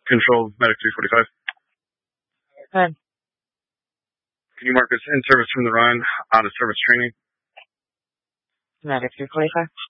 Control, Medic 345. Go ahead. Can you mark us in service from the Rhine, out of service training? Medic 345.